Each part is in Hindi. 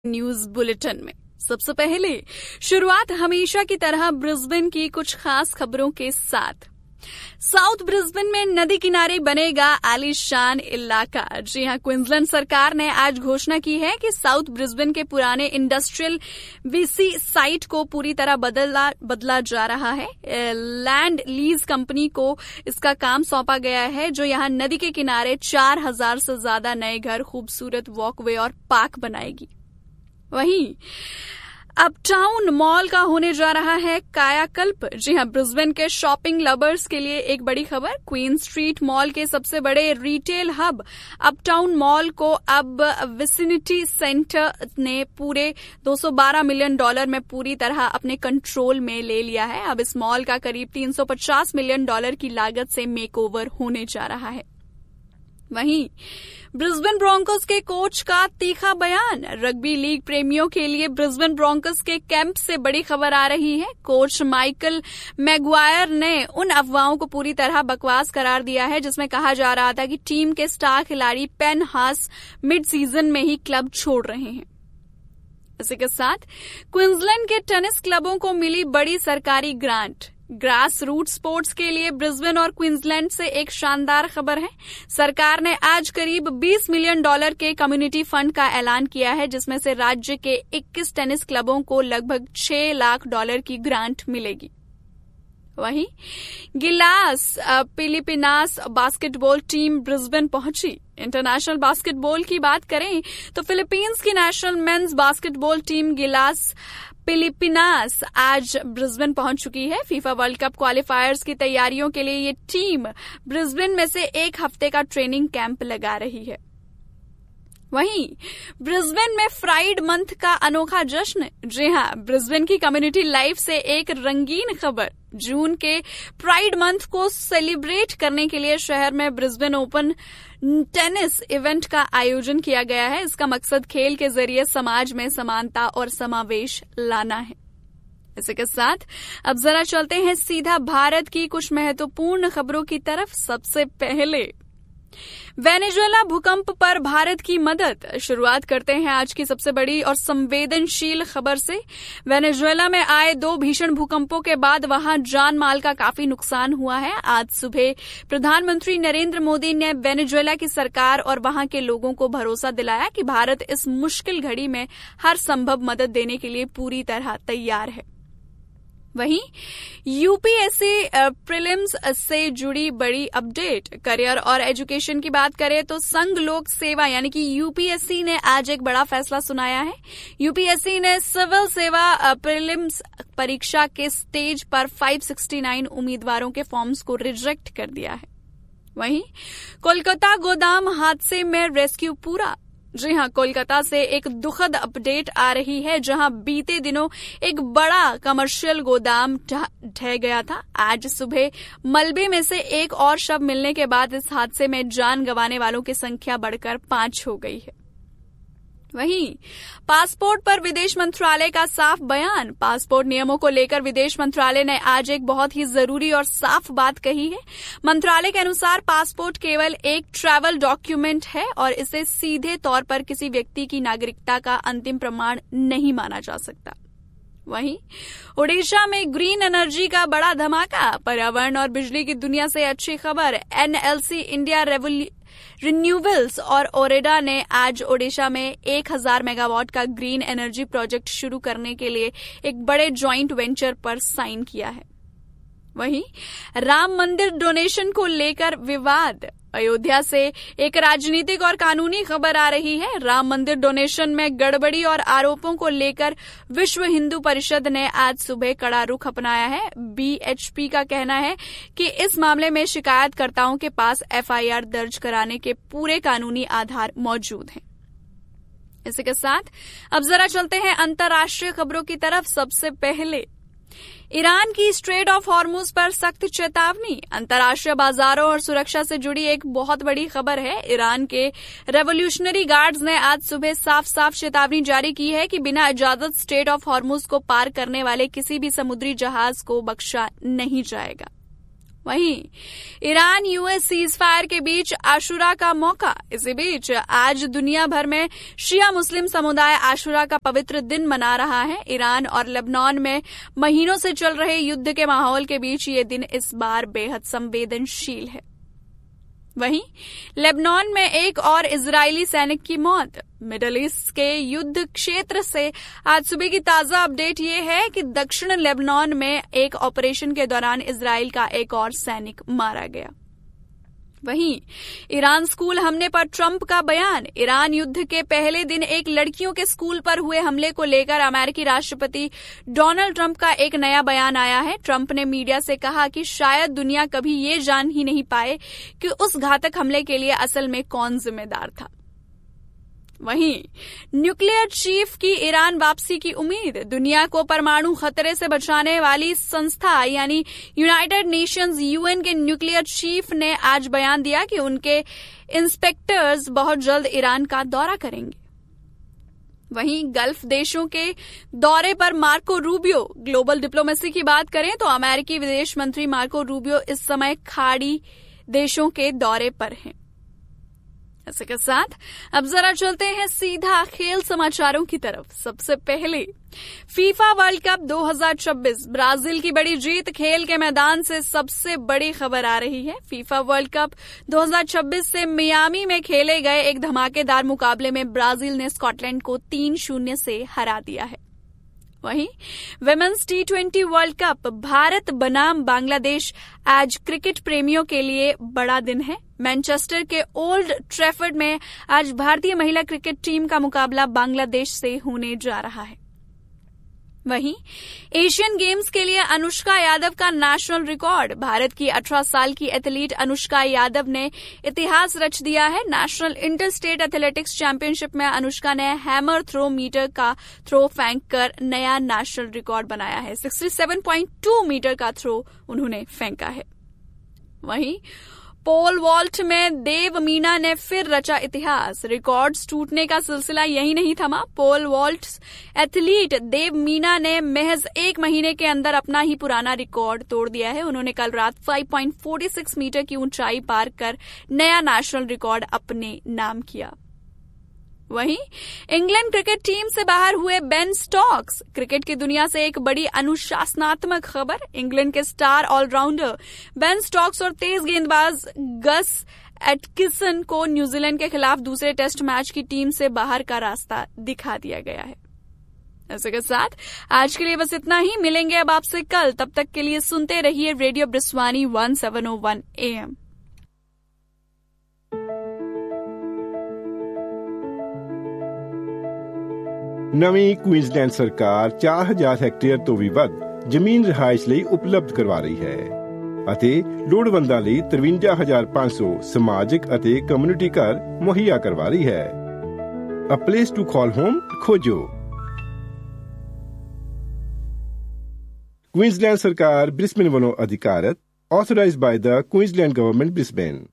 न्यूज बुलेटिन में सबसे पहले शुरुआत हमेशा की तरह ब्रिस्बेन की कुछ खास खबरों के साथ। साउथ ब्रिस्बेन में नदी किनारे बनेगा आलीशान इलाका। जी हां, क्वींसलैंड सरकार ने आज घोषणा की है कि साउथ ब्रिस्बेन के पुराने इंडस्ट्रियल वीसी साइट को पूरी तरह बदला जा रहा है। लैंड लीज कंपनी को इसका काम सौंपा गया है, जो यहां नदी के किनारे 4000 से ज्यादा नए घर, खूबसूरत वॉकवे और पार्क बनाएगी। वहीं अपटाउन मॉल का होने जा रहा है कायाकल्प। जी हां, ब्रिस्बेन के शॉपिंग लवर्स के लिए एक बड़ी खबर। क्वीन स्ट्रीट मॉल के सबसे बड़े रिटेल हब अपटाउन मॉल को अब विसिनिटी सेंटर ने पूरे $212 मिलियन में पूरी तरह अपने कंट्रोल में ले लिया है। अब इस मॉल का करीब $350 मिलियन की लागत से मेकओवर होने जा रहा है। वहीं ब्रिस्बेन ब्रोंकोस के कोच का तीखा बयान। रग्बी लीग प्रेमियों के लिए ब्रिस्बेन ब्रोंकोस के कैंप से बड़ी खबर आ रही है। कोच माइकल मैगवायर ने उन अफवाहों को पूरी तरह बकवास करार दिया है जिसमें कहा जा रहा था कि टीम के स्टार खिलाड़ी पेन हास मिड सीजन में ही क्लब छोड़ रहे हैं। इसी के साथ क्वींसलैंड के टेनिस क्लबों को मिली बड़ी सरकारी ग्रांट। ग्रास रूट स्पोर्ट्स के लिए ब्रिस्बेन और क्वींसलैंड से एक शानदार खबर है। सरकार ने आज करीब $20 मिलियन के कम्युनिटी फंड का ऐलान किया है, जिसमें से राज्य के 21 टेनिस क्लबों को लगभग $6 लाख की ग्रांट मिलेगी। वहीं गिलास फिलिपिनास बास्केटबॉल टीम ब्रिस्बेन पहुंची। इंटरनेशनल बास्केटबॉल की बात करें तो फिलीपींस की नेशनल मेंस बास्केटबॉल टीम गिलास फिलिपिनास आज ब्रिस्बेन पहुंच चुकी है। फीफा वर्ल्ड कप क्वालिफायर्स की तैयारियों के लिए ये टीम ब्रिस्बेन में से एक हफ्ते का ट्रेनिंग कैंप लगा रही है। वहीं ब्रिस्बेन में प्राइड मंथ का अनोखा जश्न। जी हां, ब्रिस्बेन की कम्युनिटी लाइफ से एक रंगीन खबर। जून के प्राइड मंथ को सेलिब्रेट करने के लिए शहर में ब्रिस्बेन ओपन टेनिस इवेंट का आयोजन किया गया है। इसका मकसद खेल के जरिए समाज में समानता और समावेश लाना है। इसी के साथ अब जरा चलते हैं सीधा भारत की कुछ महत्वपूर्ण खबरों की तरफ। सबसे पहले वेनेजुएला भूकंप पर भारत की मदद। शुरुआत करते हैं आज की सबसे बड़ी और संवेदनशील खबर से। वेनेजुएला में आए 2 भीषण भूकंपों के बाद वहां जान माल का काफी नुकसान हुआ है। आज सुबह प्रधानमंत्री नरेंद्र मोदी ने वेनेजुएला की सरकार और वहां के लोगों को भरोसा दिलाया कि भारत इस मुश्किल घड़ी में हर संभव मदद देने के लिए पूरी तरह तैयार है। वहीं यूपीएससी प्रीलिम्स से जुड़ी बड़ी अपडेट। करियर और एजुकेशन की बात करें तो संघ लोक सेवा यानी कि यूपीएससी ने आज एक बड़ा फैसला सुनाया है। यूपीएससी ने सिविल सेवा प्रीलिम्स परीक्षा के स्टेज पर 569 उम्मीदवारों के फॉर्म्स को रिजेक्ट कर दिया है। वहीं कोलकाता गोदाम हादसे में रेस्क्यू पूरा। जी हां, कोलकाता से एक दुखद अपडेट आ रही है, जहां बीते दिनों एक बड़ा कमर्शियल गोदाम ढह गया था। आज सुबह मलबे में से एक और शव मिलने के बाद इस हादसे में जान गंवाने वालों की संख्या बढ़कर 5 हो गई है। वहीं पासपोर्ट पर विदेश मंत्रालय का साफ बयान। पासपोर्ट नियमों को लेकर विदेश मंत्रालय ने आज एक बहुत ही जरूरी और साफ बात कही है। मंत्रालय के अनुसार पासपोर्ट केवल एक ट्रैवल डॉक्यूमेंट है और इसे सीधे तौर पर किसी व्यक्ति की नागरिकता का अंतिम प्रमाण नहीं माना जा सकता। वहीं ओडिशा में ग्रीन एनर्जी का बड़ा धमाका। पर्यावरण और बिजली की दुनिया से अच्छी खबर। एनएलसी इंडिया रिन्यूएबल्स और ओरेडा ने आज ओडिशा में 1000 मेगावाट का ग्रीन एनर्जी प्रोजेक्ट शुरू करने के लिए एक बड़े जॉइंट वेंचर पर साइन किया है। वहीं राम मंदिर डोनेशन को लेकर विवाद। अयोध्या से एक राजनीतिक और कानूनी खबर आ रही है। राम मंदिर डोनेशन में गड़बड़ी और आरोपों को लेकर विश्व हिंदू परिषद ने आज सुबह कड़ा रुख अपनाया है। बीएचपी का कहना है कि इस मामले में शिकायतकर्ताओं के पास एफआईआर दर्ज कराने के पूरे कानूनी आधार मौजूद हैं। इसी के साथ अब जरा चलते हैं अंतर्राष्ट्रीय खबरों की तरफ। सबसे पहले ईरान की स्ट्रेट ऑफ हॉर्मुज पर सख्त चेतावनी। अंतर्राष्ट्रीय बाजारों और सुरक्षा से जुड़ी एक बहुत बड़ी खबर है। ईरान के रेवोल्यूशनरी गार्ड्स ने आज सुबह साफ साफ चेतावनी जारी की है कि बिना इजाजत स्ट्रेट ऑफ हॉर्मुज को पार करने वाले किसी भी समुद्री जहाज को बख्शा नहीं जाएगा। वहीं ईरान यूएस सीज फायर के बीच आशुरा का मौका। इसी बीच आज दुनिया भर में शिया मुस्लिम समुदाय आशुरा का पवित्र दिन मना रहा है। ईरान और लेबनान में महीनों से चल रहे युद्ध के माहौल के बीच ये दिन इस बार बेहद संवेदनशील है। वहीं लेबनान में एक और इजरायली सैनिक की मौत। मिडल ईस्ट के युद्ध क्षेत्र से आज सुबह की ताजा अपडेट ये है कि दक्षिण लेबनान में एक ऑपरेशन के दौरान इजराइल का एक और सैनिक मारा गया। वहीं ईरान स्कूल हमले पर ट्रंप का बयान। ईरान युद्ध के पहले दिन एक लड़कियों के स्कूल पर हुए हमले को लेकर अमेरिकी राष्ट्रपति डोनाल्ड ट्रंप का एक नया बयान आया है। ट्रंप ने मीडिया से कहा कि शायद दुनिया कभी ये जान ही नहीं पाए कि उस घातक हमले के लिए असल में कौन जिम्मेदार था। वहीं न्यूक्लियर चीफ की ईरान वापसी की उम्मीद। दुनिया को परमाणु खतरे से बचाने वाली संस्था यानी यूनाइटेड नेशंस यूएन के न्यूक्लियर चीफ ने आज बयान दिया कि उनके इंस्पेक्टर्स बहुत जल्द ईरान का दौरा करेंगे। वहीं गल्फ देशों के दौरे पर मार्को रूबियो। ग्लोबल डिप्लोमेसी की बात करें तो अमेरिकी विदेश मंत्री मार्को रूबियो इस समय खाड़ी देशों के दौरे पर हैं। इसी के साथ अब जरा चलते हैं सीधा खेल समाचारों की तरफ। सबसे पहले फीफा वर्ल्ड कप 2026 ब्राजील की बड़ी जीत। खेल के मैदान से सबसे बड़ी खबर आ रही है। फीफा वर्ल्ड कप 2026 से मियामी में खेले गए एक धमाकेदार मुकाबले में ब्राजील ने स्कॉटलैंड को 3-0 से हरा दिया है। वहीं women's T20 world cup Bharat बनाम बांग्लादेश आज क्रिकेट प्रेमियों के लिए बड़ा दिन है। मैनचेस्टर के ओल्ड ट्रैफर्ड में आज भारतीय महिला क्रिकेट टीम का मुकाबला बांग्लादेश से होने जा रहा है। वहीं एशियन गेम्स के लिए अनुष्का यादव का नेशनल रिकॉर्ड। भारत की 18 साल की एथलीट अनुष्का यादव ने इतिहास रच दिया है। National inter state athletics championship में अनुष्का ने हैमर थ्रो मीटर का थ्रो फेंक कर नया नेशनल रिकॉर्ड बनाया है। 67.2 मीटर का थ्रो उन्होंने फेंका है। वहीं पोल वॉल्ट में देव मीना ने फिर रचा इतिहास। रिकॉर्ड्स टूटने का सिलसिला यही नहीं थमा। पोल वॉल्ट एथलीट देव मीना ने महज 1 महीने के अंदर अपना ही पुराना रिकॉर्ड तोड़ दिया है। उन्होंने कल रात 5.46 मीटर की ऊंचाई पार कर नया नेशनल रिकॉर्ड अपने नाम किया। वहीं इंग्लैंड क्रिकेट टीम से बाहर हुए बेन स्टोक्स। क्रिकेट की दुनिया से एक बड़ी अनुशासनात्मक खबर। इंग्लैंड के स्टार ऑलराउंडर बेन स्टोक्स और तेज गेंदबाज गस एटकिंसन को न्यूजीलैंड के खिलाफ दूसरे टेस्ट मैच की टीम से बाहर का रास्ता दिखा दिया गया है। ऐसे के साथ आज के लिए बस इतना ही। मिलेंगे अब आपसे कल। तब तक के लिए सुनते रहिए रेडियो ब्रिस्वानी 1701 AM। ਨਵੀਂ ਕੁਈਨਜ਼ਲੈਂਡ ਸਰਕਾਰ 4000 ਹੈਕਟੇਅਰ ਤੋਂ ਵੀ ਵੱਧ ਜ਼ਮੀਨ ਰਿਹਾਇਸ਼ ਲਈ ਉਪਲਬਧ ਕਰਵਾ ਰਹੀ ਹੈ ਅਤੇ ਲੋੜਵੰਦਾਂ ਲਈ 53500 ਸਮਾਜਿਕ ਅਤੇ ਕਮਿਊਨਿਟੀ ਘਰ ਮੁਹੱਈਆ ਕਰਵਾ ਰਹੀ ਹੈ। ਅ ਪਲੇਸ ਟੂ ਕਾਲ ਹੋਮ ਖੋਜੋ। ਕੁਈਨਜ਼ਲੈਂਡ ਸਰਕਾਰ ਬ੍ਰਿਸਬੇਨ ਵੱਲੋਂ ਅਧਿਕਾਰਤ ਆਥੋਰਾਈਜ਼ਡ ਬਾਈ ਦ ਕੁਈਨਜ਼ਲੈਂਡ ਗਵਰਨਮੈਂਟ ਬ੍ਰਿਸਬੇਨ।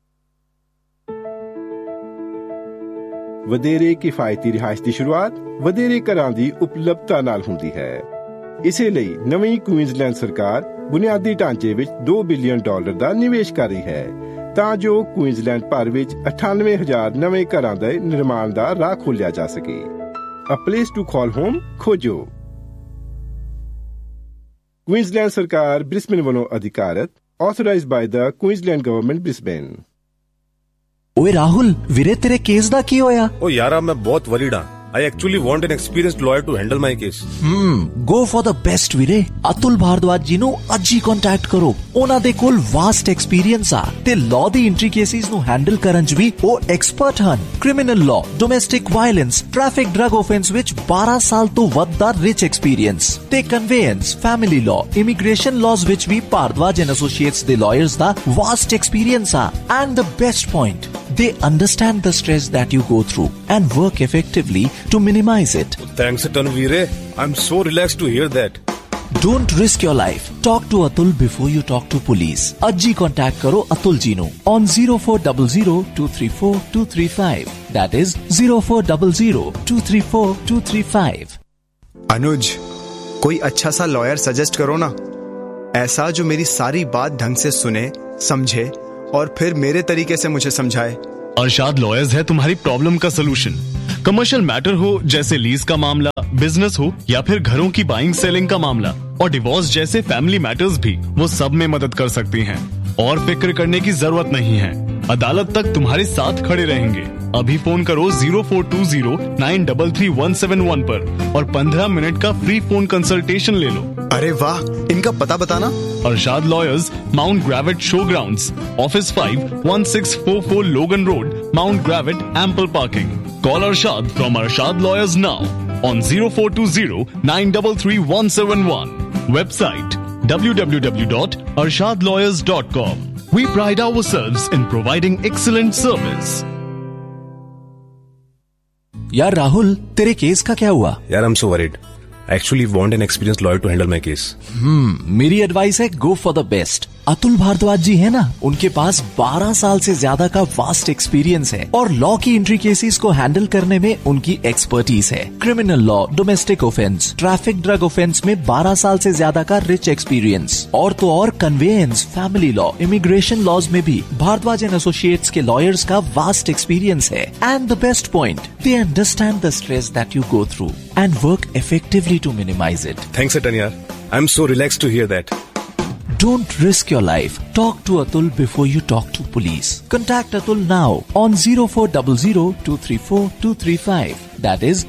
ਵਧੇਰੇ ਕਿਫਾਇਤੀ ਰਿਹਾਇਸ਼ ਦੀ ਸ਼ੁਰੂਆਤ ਵਧੇਰੇ ਘਰਾਂ ਦੀ ਉਪਲਬਧਤਾ ਨਾਲ ਹੁੰਦੀ ਹੈ। ਇਸੇ ਲਈ ਨਵੀਂ ਕੁਈਨਜ਼ਲੈਂਡ ਸਰਕਾਰ ਬੁਨਿਆਦੀ ਢਾਂਚੇ ਵਿੱਚ $2 ਬਿਲੀਅਨ ਦਾ ਨਿਵੇਸ਼ ਕਰ ਰਹੀ ਹੈ ਤਾਂ ਜੋ ਕੁਈਨਜ਼ਲੈਂਡ ਭਰ ਵਿੱਚ 98,000 ਨਵੇਂ ਘਰਾਂ ਦੇ ਨਿਰਮਾਣ ਦਾ ਰਾਹ ਖੋਲ੍ਹਿਆ ਜਾ ਸਕੇ। ਅ ਪਲੇਸ ਟੂ ਕਾਲ ਹੋਮ ਖੋਜੋ। ਕੁਈਨਜ਼ਲੈਂਡ ਸਰਕਾਰ ਬ੍ਰਿਸਬੇਨ ਵੱਲੋਂ ਅਧਿਕਾਰਤ ਆਥੋਰਾਈਜ਼ਡ ਬਾਈ ਦ ਕੁਈਨਜ਼ਲੈਂਡ ਗਵਰਨਮੈਂਟ ਬ੍ਰਿਸਬੇਨ। ओए राहुल वीरे तेरे केस दा की होया? ओ यारा मैं बहुत वरीड हाँ। I actually want an experienced lawyer to handle my case. Go for the best ਵੀਰੇ। ਅਤੁਲ ਭਾਰਦਵਾਜ ਜੀ ਨੂੰ ਅੱਜ ਹੀ ਕੰਟੈਕਟ ਕਰੋ। ਉਹਨਾਂ ਦੇ ਕੋਲ ਵਾਸਟ ਐਕਸਪੀਰੀਅੰਸ ਆ ਤੇ ਲਾਅ ਦੀ ਐਂਟਰੀ ਕੇਸਿਸ ਨੂੰ ਹੈਂਡਲ ਕਰਨ 'ਚ ਵੀ ਉਹ ਐਕਸਪਰਟ ਹਨ। Criminal law, domestic violence, traffic drug offence ਵਿੱਚ 12 ਸਾਲ ਤੋਂ ਵੱਧ ਦਾ ਰਿਚ ਐਕਸਪੀਰੀਅੰਸ ਤੇ ਕਨਵੇਅੰਸ, ਫੈਮਿਲੀ ਲਾਅ, ਇਮੀਗ੍ਰੇਸ਼ਨ ਲਾਜ਼ ਵਿੱਚ ਵੀ ਭਾਰਦਵਾਜ ਐਂਡ ਐਸੋਸੀਏਟਸ ਦੇ ਲਾਇਰਸ ਦਾ ਵਾਸਟ ਐਕਸਪੀਰੀਅੰਸ ਆ। And the best point, they understand the stress that you go through and work effectively to minimize it. Thanks a ton, Veere. I'm so relaxed to hear that. Don't risk your life. Talk to Atul before you talk to police. Ajji contact karo Atul ji nu on 0400-234-235. That is 0400-234-235. अनुज, कोई अच्छा सा लॉयर सजेस्ट करो ना। ऐसा जो मेरी सारी बात ढंग से सुने, समझे और फिर मेरे तरीके से मुझे समझाए। अरशाद लॉयर्स है तुम्हारी प्रॉब्लम का सलूशन। कमर्शियल मैटर हो जैसे लीज का मामला, बिजनेस हो या फिर घरों की बाइंग सेलिंग का मामला और डिवोर्स जैसे फैमिली मैटर्स भी, वो सब में मदद कर सकती हैं। और फिक्र करने की जरूरत नहीं है, अदालत तक तुम्हारे साथ खड़े रहेंगे। अभी फोन करो 0420933171 पर और 15 मिनट का फ्री फोन कंसल्टेशन ले लो। अरे वाह, इनका पता बताना। Arshad lawyers, mount ग्रेविट show grounds, office 5, 1644 लोगन road, mount ग्रेविट, ample parking. Call Arshad from Arshad Lawyers now on 0420933171. Website www.arshadlawyers.com. We pride ourselves in providing excellent service. यार राहुल, तेरे केस का क्या हुआ? यार I'm so worried. I actually want an experienced lawyer to handle my case. मेरी एडवाइस है go for the best. Atul Bhardwaj जी है ना, उनके पास 12 साल से ज्यादा का वास्ट एक्सपीरियंस है और लॉ की एंट्री केसेस को हैंडल करने में उनकी एक्सपर्टीज है। Criminal law, domestic offence, traffic, drug offence में 12 साल से ज्यादा का रिच एक्सपीरियंस। और तो और conveyance, family law, immigration laws में भी भारद्वाज एंड एसोसिएट्स के लॉयर्स का वास्ट एक्सपीरियंस है। And the best point, they understand the stress that you go through and work effectively to minimize it. Thanks, Atan yaar. I'm so relaxed to hear that. Don't risk your life. Talk to Atul before you talk to police. Contact Atul now on 0400-234-235. That is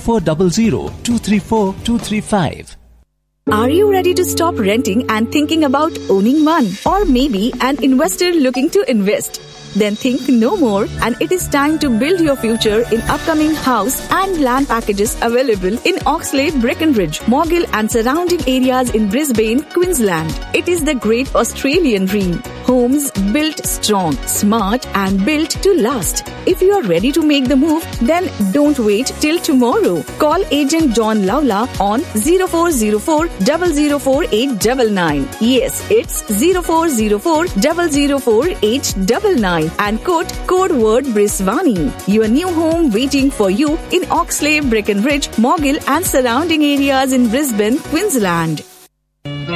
0400-234-235. Are you ready to stop renting and thinking about owning one? Or maybe an investor looking to invest? Then think no more, and it is time to build your future in upcoming house and land packages available in Oxlade, Breckenridge, Morgill and surrounding areas in Brisbane, Queensland. It is the great Australian dream. Homes built strong, smart and built to last. If you are ready to make the move, then don't wait till tomorrow. Call agent John Lawla on 0404-004-899. Yes, it's 0404-004-899. And quote code word Brisvani. Your new home waiting for you in Oxlade, Breckenridge, Morgill and surrounding areas in Brisbane, Queensland.